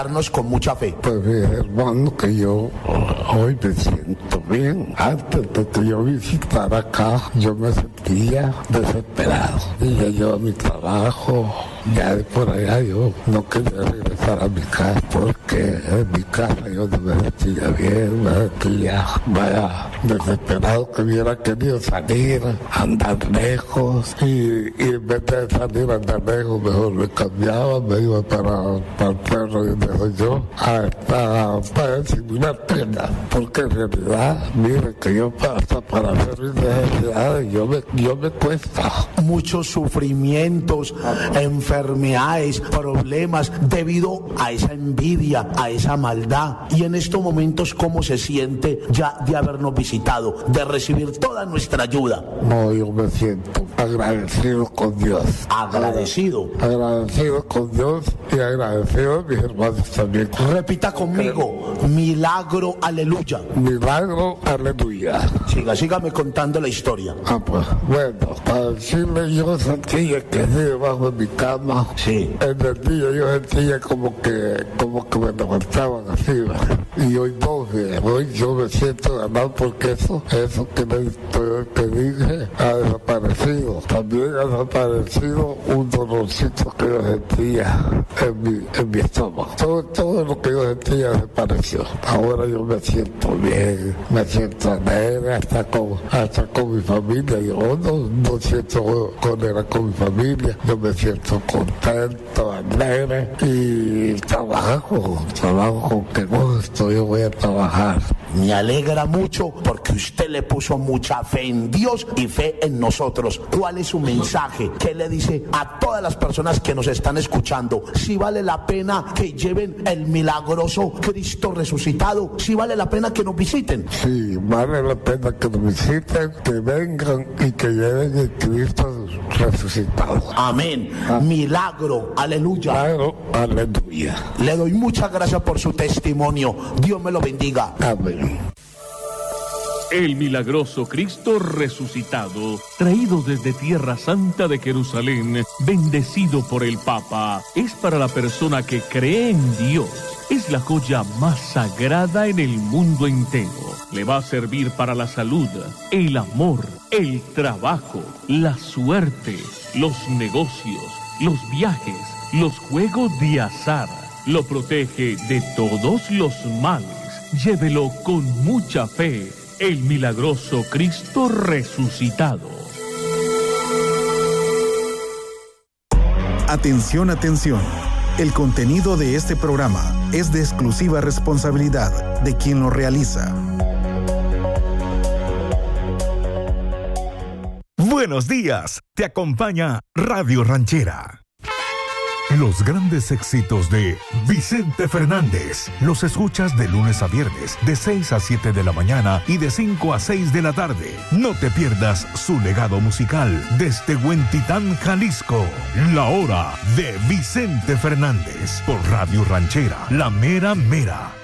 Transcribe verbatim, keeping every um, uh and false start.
con mucha fe. Pues bien, hermano, que yo hoy me siento bien. Antes de que yo visitara acá, yo me sentía desesperado. Y ya yo a mi trabajo, ya de por allá yo no quería regresar a mi casa, porque en mi casa yo no me sentía bien, me sentía, vaya, desesperado, que hubiera querido salir, andar lejos, y, y en vez de salir a andar lejos, mejor me cambiaba, me iba para, para el pueblo donde soy yo, hasta para disimular pena, porque en realidad, mire que yo hasta para hacer mis necesidades, yo me, yo me cuesta. Muchos sufrimientos, enfermedades, problemas, debido a esa envidia, a esa maldad. Y en estos momentos, ¿cómo se siente ya de habernos visitado, de recibir toda nuestra ayuda? No, yo me siento agradecido con Dios. Agradecido. Agradecido con Dios y agradecido a mis hermanos también. Repita conmigo, milagro, aleluya. Milagro, aleluya. Siga, sígame contando la historia. Ah, pues, bueno, para decirle, yo sentía que debajo de mi cama, sí. En el día yo sentía como que, como que me levantaban así, ¿verdad? Y hoy no, hoy yo me siento ganado porque eso, eso que, le, que dije ha desaparecido. También ha desaparecido un dolorcito que yo sentía en mi, en mi estómago. Todo, todo lo que yo sentía desapareció. Ahora yo me siento bien, me siento alegre hasta con, hasta con mi familia. Yo no, no siento con, era con mi familia, yo me siento contento, alegre y trabajo, trabajo con que gusto, yo voy a trabajar. Me alegra mucho porque usted le puso mucha fe en Dios y fe en nosotros. ¿Cuál es su mensaje? ¿Qué le dice a todas las personas que nos están escuchando? Si vale la pena que lleven el milagroso Cristo resucitado, si vale la pena que nos visiten. Sí, vale la pena que nos visiten, que vengan y que lleven el Cristo resucitado. Amén. Ah. Milagro, aleluya. Milagro, aleluya. Le doy muchas gracias por su testimonio. Dios me lo bendiga. Amén. El milagroso Cristo resucitado, traído desde Tierra Santa de Jerusalén, bendecido por el Papa, es para la persona que cree en Dios. Es la joya más sagrada en el mundo entero. Le va a servir para la salud, el amor, el trabajo, la suerte, los negocios, los viajes, los juegos de azar. Lo protege de todos los males. Llévelo con mucha fe. El milagroso Cristo resucitado. Atención, atención. El contenido de este programa es de exclusiva responsabilidad de quien lo realiza. Buenos días. Te acompaña Radio Ranchera. Los grandes éxitos de Vicente Fernández los escuchas de lunes a viernes de seis a siete de la mañana y de cinco a seis de la tarde. No te pierdas su legado musical desde Huentitán, Jalisco. La hora de Vicente Fernández por Radio Ranchera, la mera mera.